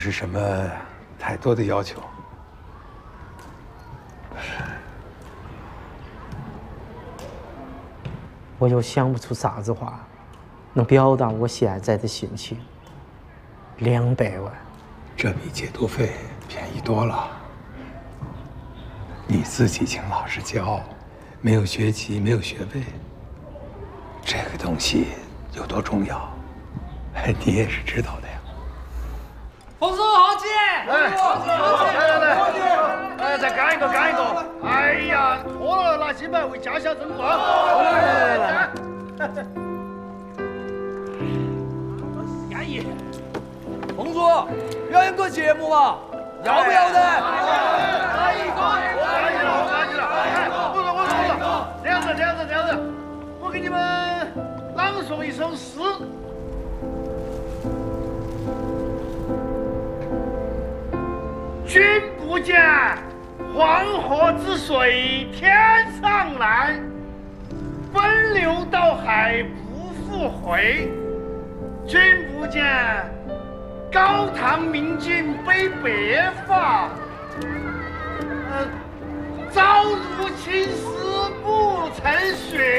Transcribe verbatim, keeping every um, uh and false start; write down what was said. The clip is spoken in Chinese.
是什么太多的要求。 我又想不出啥子话能表达我现在的心情。两百万， 这比解毒费便宜多了。你自己请老师教，没有学籍，没有学位，这个东西有多重要，你也是知道的呀。 冯叔好姐， 哎，好姐，来来来，好姐，哎，再干一个，干一个。哎呀，脱了拿金牌为家乡争光。来来来来。 安逸。冯叔，表演个节目吧，要不要的？ 来一个，我干你了，我干你了。哎，我说我说我说，这样子这样子这样子，我给你们朗诵一首诗。君不见，黄河之水天上来，奔流到海不复回。君不见，高堂明镜悲白发，呃，朝如青丝不成雪。